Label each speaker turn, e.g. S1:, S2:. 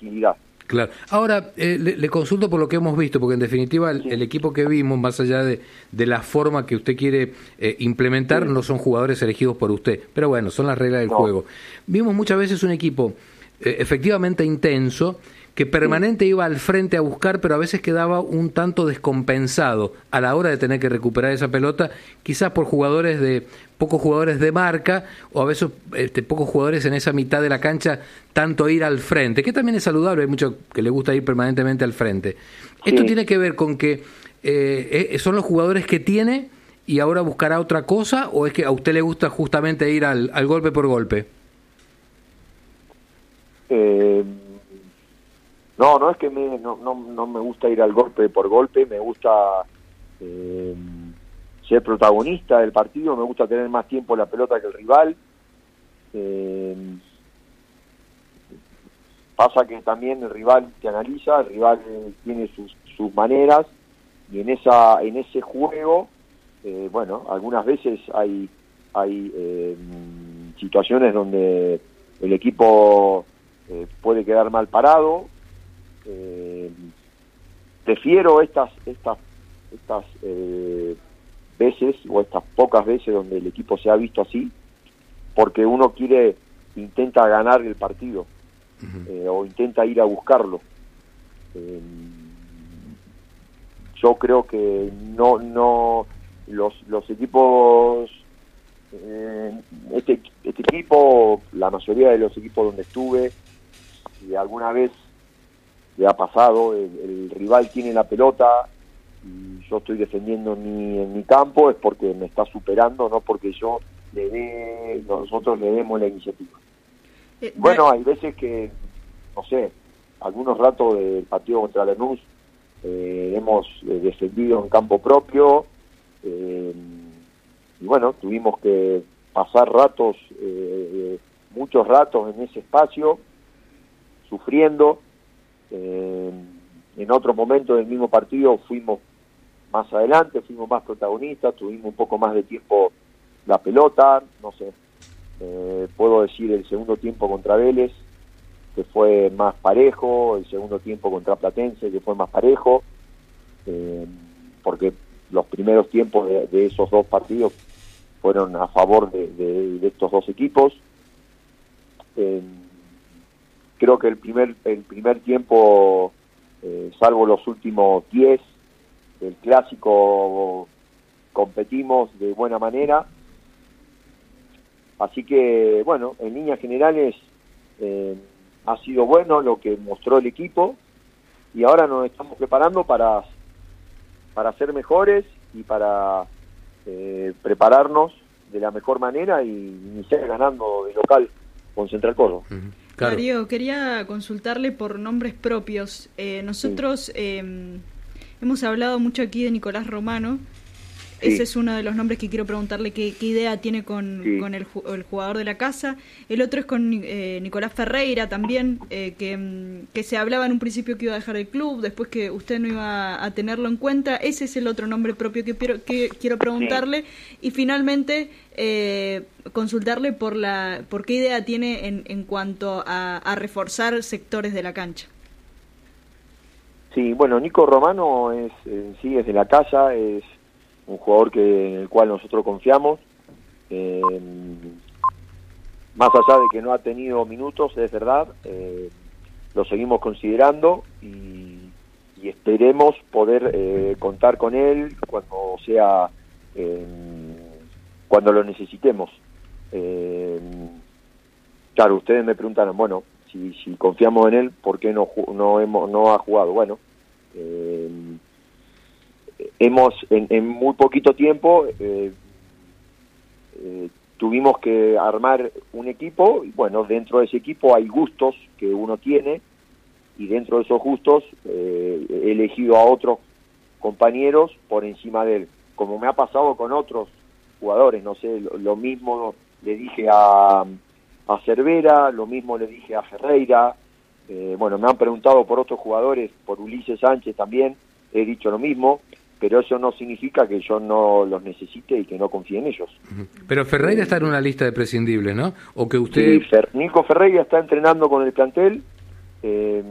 S1: tranquilidad.
S2: Claro. Ahora, le consulto por lo que hemos visto, porque en definitiva el equipo que vimos, más allá de la forma que usted quiere implementar, no son jugadores elegidos por usted, pero bueno, son las reglas del juego. Vimos muchas veces un equipo efectivamente intenso, que permanente iba al frente a buscar, pero a veces quedaba un tanto descompensado a la hora de tener que recuperar esa pelota, quizás por pocos jugadores de marca, o a veces pocos jugadores en esa mitad de la cancha, tanto ir al frente, que también es saludable, hay muchos que le gusta ir permanentemente al frente. ¿Esto tiene que ver con que son los jugadores que tiene y ahora buscará otra cosa, o es que a usted le gusta justamente ir al golpe por golpe?
S1: No es que no me gusta ir al golpe por golpe, me gusta ser protagonista del partido, me gusta tener más tiempo la pelota que el rival. Pasa que también el rival te analiza, el rival tiene sus maneras, y en ese juego, bueno, algunas veces hay situaciones donde el equipo puede quedar mal parado. Prefiero estas veces, o estas pocas veces donde el equipo se ha visto así, porque uno intenta ganar el partido, o intenta ir a buscarlo. Yo creo que no los equipos, este equipo, la mayoría de los equipos donde estuve, y alguna vez le ha pasado, el rival tiene la pelota y yo estoy defendiendo en mi campo, es porque me está superando, no porque nosotros le demos la iniciativa. Bueno, hay veces que, no sé, algunos ratos del partido contra Lanús hemos defendido en campo propio, y bueno, tuvimos que pasar muchos ratos en ese espacio, sufriendo. En otro momento del mismo partido fuimos más adelante, fuimos más protagonistas, tuvimos un poco más de tiempo la pelota, no sé, puedo decir el segundo tiempo contra Vélez, que fue más parejo, el segundo tiempo contra Platense, que fue más parejo, porque los primeros tiempos de esos dos partidos fueron a favor de estos dos equipos. Creo que el primer tiempo, salvo los últimos 10 del clásico, competimos de buena manera. Así que, bueno, en líneas generales ha sido bueno lo que mostró el equipo, y ahora nos estamos preparando para ser mejores y para prepararnos de la mejor manera y iniciar ganando de local con Central Córdoba.
S3: Claro. Darío, quería consultarle por nombres propios. Nosotros hemos hablado mucho aquí de Nicolás Romano. Ese es uno de los nombres que quiero preguntarle qué idea tiene con el jugador de la casa. El otro es con Nicolás Ferreira también, que se hablaba en un principio que iba a dejar el club, después que usted no iba a tenerlo en cuenta. Ese es el otro nombre propio que quiero preguntarle. Y finalmente consultarle por qué idea tiene en cuanto a reforzar sectores de la cancha.
S1: Sí, bueno, Nico Romano es de la casa, es un jugador en el cual nosotros confiamos, más allá de que no ha tenido minutos, es verdad, lo seguimos considerando y esperemos poder contar con él cuando lo necesitemos. Claro, ustedes me preguntaron, bueno, si confiamos en él, ¿por qué no ha jugado? Bueno, hemos en muy poquito tiempo tuvimos que armar un equipo, y bueno, dentro de ese equipo hay gustos que uno tiene, y dentro de esos gustos he elegido a otros compañeros por encima de él, como me ha pasado con otros jugadores, no sé, lo mismo le dije a Cervera, lo mismo le dije a Ferreira, bueno, me han preguntado por otros jugadores, por Ulises Sánchez también, he dicho lo mismo, pero eso no significa que yo no los necesite y que no confíe en ellos.
S2: Pero Ferreira está en una lista de prescindibles, ¿no? O que usted...
S1: Sí, Nico Ferreira está entrenando con el plantel,